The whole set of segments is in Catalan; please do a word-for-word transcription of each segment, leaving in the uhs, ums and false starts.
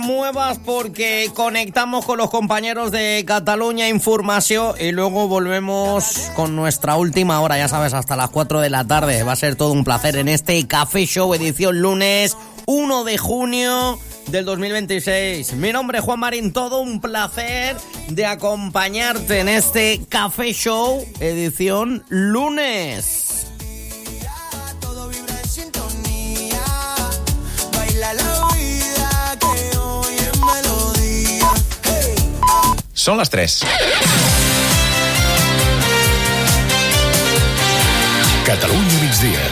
Muevas porque conectamos con los compañeros de Cataluña Información y luego volvemos con nuestra última hora, ya sabes, hasta las cuatro de la tarde. Va a ser todo un placer en este Café Show, edición lunes uno de junio del dos mil veintiséis. Mi nombre es Juan Marín, todo un placer de acompañarte en este Café Show, edición lunes. Todo vibra en sintonía, baila la vida que hoy es melodía. Hey. Són les tres. Catalunya migdia.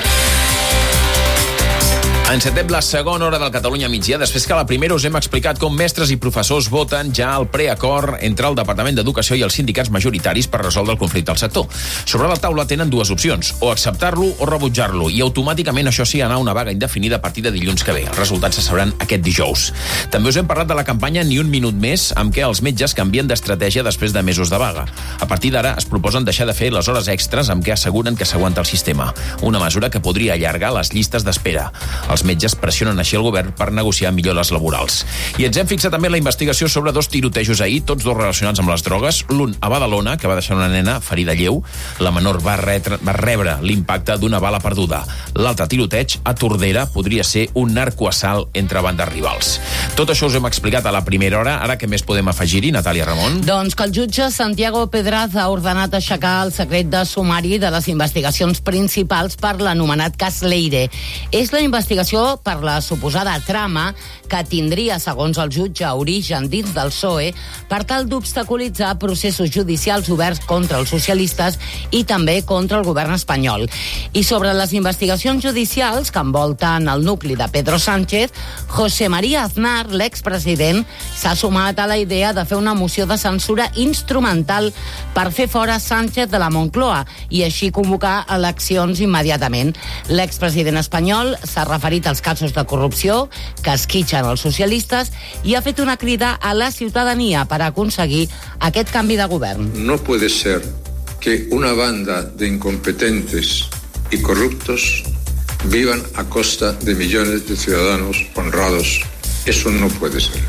Encetem la segona hora del Catalunya migdia, després que a la primera us hem explicat com mestres i professors voten ja el preacord entre el Departament d'Educació i els sindicats majoritaris per resoldre el conflicte al sector. Sobre la taula tenen dues opcions, o acceptar-lo o rebutjar-lo, i automàticament això sí anar a una vaga indefinida a partir de dilluns que ve. Els resultats se sabran aquest dijous. També us hem parlat de la campanya Ni un minut més, amb què els metges canvien d'estratègia després de mesos de vaga. A partir d'ara es proposen deixar de fer les hores extres amb què asseguren que s'aguanta el sistema. Una mesura que podria allargar les llistes d'espera. Els metges pressionen així el govern per negociar millores laborals. I ens hem fixat també en la investigació sobre dos tirotejos ahir, tots dos relacionats amb les drogues. L'un a Badalona, que va deixar una nena ferida lleu. La menor va, retre, va rebre l'impacte d'una bala perduda. L'altre tiroteig a Tordera podria ser un narcoassalt entre bandes rivals. Tot això us hem explicat a la primera hora. Ara què més podem afegir-hi, Natàlia Ramon? Doncs que el jutge Santiago Pedraz ha ordenat aixecar el secret de sumari de les investigacions principals per l'anomenat cas Leire. És la investigació per la suposada trama que tindria, segons el jutge, origen dins del P S O E per tal d'obstaculitzar processos judicials oberts contra els socialistes i també contra el govern espanyol. I sobre les investigacions judicials que envolten el nucli de Pedro Sánchez, José María Aznar, l'expresident, s'ha sumat a la idea de fer una moció de censura instrumental per fer fora Sánchez de la Moncloa i així convocar eleccions immediatament. L'expresident espanyol s'ha referit als casos de corrupció que esquitxen els socialistes i ha fet una crida a la ciutadania per aconseguir aquest canvi de govern. No puede ser que una banda de incompetentes y corruptos vivan a costa de millones de ciudadanos honrados. Eso no puede ser.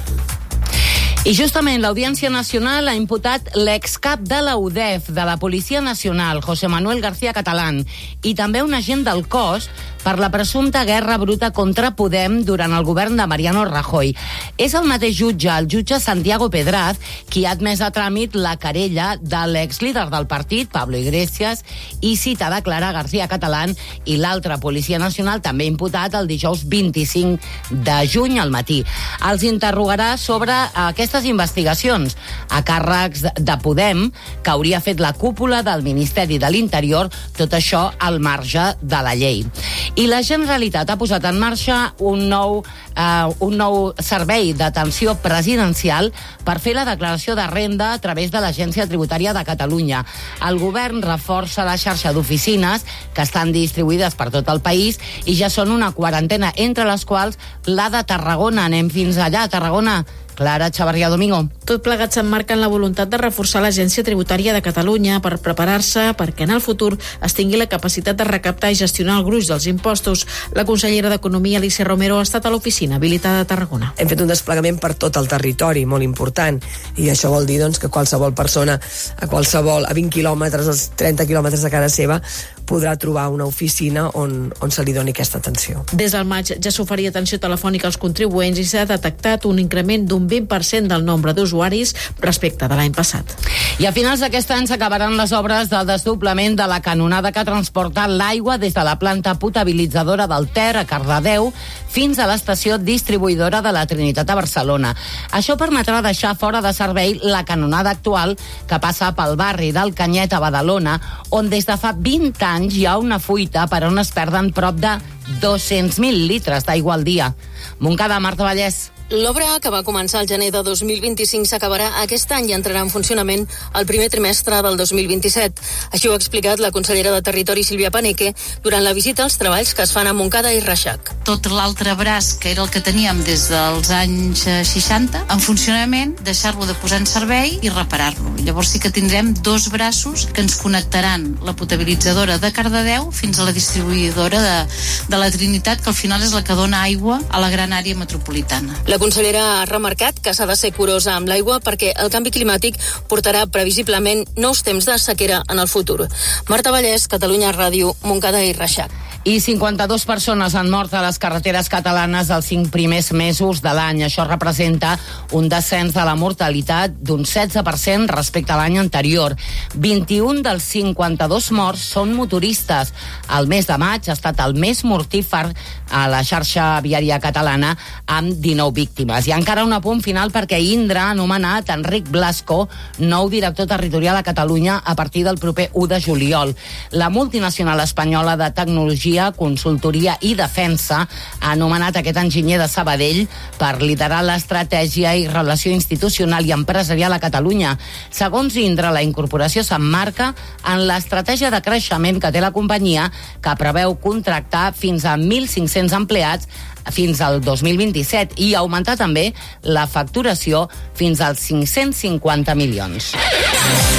I justament l'Audiència Nacional ha imputat l'excap de la U D E F, de la Policia Nacional, José Manuel García Catalán, i també un agent del cos per la presumpta guerra bruta contra Podem durant el govern de Mariano Rajoy. És el mateix jutge, el jutge Santiago Pedraz, qui ha admès a tràmit la querella de l'exlíder del partit, Pablo Iglesias, i cita a declarar García Catalán i l'altre Policia Nacional, també imputat el dijous vint-i-cinc de juny al matí. Els interrogarà sobre aquestes investigacions a càrrecs de Podem que hauria fet la cúpula del Ministeri de l'Interior, tot això al marge de la llei. I la Generalitat ha posat en marxa un nou, eh, un nou servei d'atenció presidencial per fer la declaració de renda a través de l'Agència Tributària de Catalunya. El govern reforça la xarxa d'oficines que estan distribuïdes per tot el país i ja són una quarantena, entre les quals la de Tarragona. Anem fins allà, a Tarragona. Clara Chavarria Domingo. Tot plegat s'emmarca en la voluntat de reforçar l'Agència Tributària de Catalunya per preparar-se perquè en el futur es tingui la capacitat de recaptar i gestionar el gruix dels impostos. La consellera d'Economia, Alicia Romero, ha estat a l'oficina habilitada a Tarragona. Hem fet un desplegament per tot el territori, molt important, i això vol dir doncs, que qualsevol persona a qualsevol, a vint quilòmetres o trenta quilòmetres de casa seva, podrà trobar una oficina on, on se li doni aquesta atenció. Des del maig ja s'oferia atenció telefònica als contribuents i s'ha detectat un increment d'un vint per cent del nombre d'usuaris respecte de l'any passat. I a finals d'aquest any s'acabaran les obres del desdoblament de la canonada que transporta l'aigua des de la planta potabilitzadora del Ter a Cardedeu fins a l'estació distribuïdora de la Trinitat a Barcelona. Això permetrà deixar fora de servei la canonada actual que passa pel barri del Canyet a Badalona, on des de fa vint anys hi ha una fuita per on es perden prop de dos-cents mil litres d'aigua al dia. Montcada, Marta Vallès. L'obra, que va començar el gener de dos mil vint-i-cinc, s'acabarà aquest any i entrarà en funcionament el primer trimestre del dos mil vint-i-set. Així ho ha explicat la consellera de Territori, Sílvia Paneque, durant la visita als treballs que es fan a Montcada i Reixac. Tot l'altre braç, que era el que teníem des dels anys seixanta, en funcionament, deixar-lo de posar en servei i reparar-lo. Llavors sí que tindrem dos braços que ens connectaran la potabilitzadora de Cardedeu fins a la distribuïdora de, de la Trinitat, que al final és la que dona aigua a la gran àrea metropolitana. La La consellera ha remarcat que s'ha de ser curosa amb l'aigua perquè el canvi climàtic portarà previsiblement nous temps de sequera en el futur. Marta Vallès, Catalunya Ràdio, Montcada i Reixac. I cinquanta-dues persones han mort a les carreteres catalanes els cinc primers mesos de l'any. Això representa un descens de la mortalitat d'un setze per cent respecte a l'any anterior. vint-i-un dels cinquanta-dos morts són motoristes. El mes de maig ha estat el més mortífer a la xarxa viària catalana, amb dinou víctimes. I encara un apunt final perquè Indra ha nomenat Enric Blasco nou director territorial a Catalunya a partir del proper u de juliol. La multinacional espanyola de tecnologia, consultoria i defensa ha anomenat aquest enginyer de Sabadell per liderar l'estratègia i relació institucional i empresarial a Catalunya. Segons Indra, la incorporació s'emmarca en l'estratègia de creixement que té la companyia, que preveu contractar fins a mil cinc-cents empleats fins al dos mil vint-i-set i augmentar també la facturació fins als cinc-cents cinquanta milions.